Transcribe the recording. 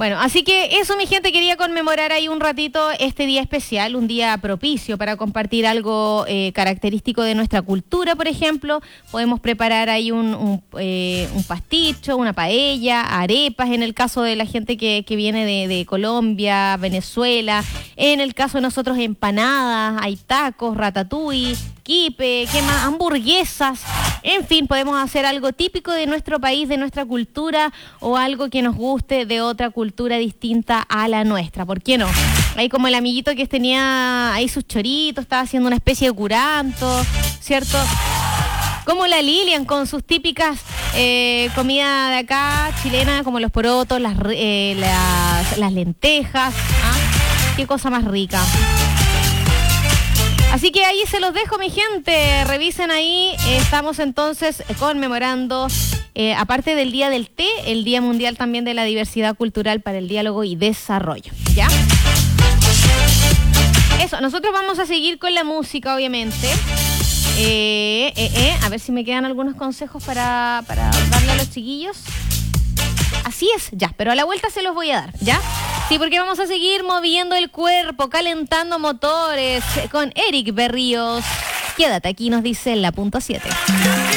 Bueno, así que eso, mi gente, quería conmemorar ahí un ratito este día especial, un día propicio para compartir algo característico de nuestra cultura, por ejemplo. Podemos preparar ahí un pasticho, una paella, arepas, en el caso de la gente que viene de Colombia, Venezuela. En el caso de nosotros, empanadas, hay tacos, ratatouille, quipe, ¿qué más? Hamburguesas. En fin, podemos hacer algo típico de nuestro país, de nuestra cultura, o algo que nos guste de otra cultura distinta a la nuestra. ¿Por qué no? Ahí como el amiguito que tenía ahí sus choritos, estaba haciendo una especie de curanto, ¿cierto? Como la Lilian con sus típicas comidas de acá, chilena, como los porotos, las lentejas. ¿Ah? Qué cosa más rica. Así que ahí se los dejo, mi gente. Revisen ahí. Estamos entonces conmemorando, aparte del Día del Té, el Día Mundial también de la Diversidad Cultural para el Diálogo y Desarrollo. ¿Ya? Eso, nosotros vamos a seguir con la música, obviamente. A ver si me quedan algunos consejos para darle a los chiquillos. Así es, ya, pero a la vuelta se los voy a dar, ¿ya? Sí, porque vamos a seguir moviendo el cuerpo, calentando motores con Eric Berríos. Quédate aquí, nos dice la punto 7.